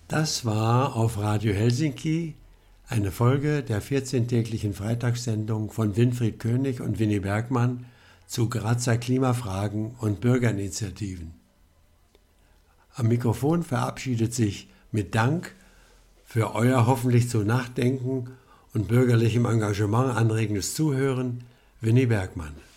Das war auf Radio Helsinki eine Folge der 14-täglichen Freitagssendung von Winfried König und Winnie Bergmann zu Grazer Klimafragen und Bürgerinitiativen. Am Mikrofon verabschiedet sich mit Dank für euer hoffentlich zu Nachdenken und bürgerlichem Engagement anregendes Zuhören Winnie Bergmann.